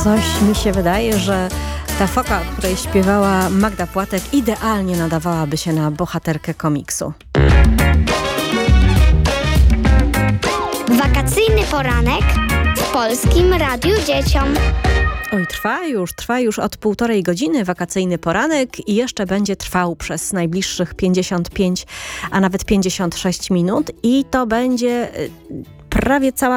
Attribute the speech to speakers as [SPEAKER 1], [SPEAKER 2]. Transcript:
[SPEAKER 1] Coś mi się wydaje, że ta foka, o której śpiewała Magda Płatek, idealnie nadawałaby się na bohaterkę komiksu.
[SPEAKER 2] Wakacyjny poranek w Polskim Radiu Dzieciom.
[SPEAKER 1] Oj, trwa już od 1,5 godziny wakacyjny poranek i jeszcze będzie trwał przez najbliższych 55, a nawet 56 minut i to będzie prawie cała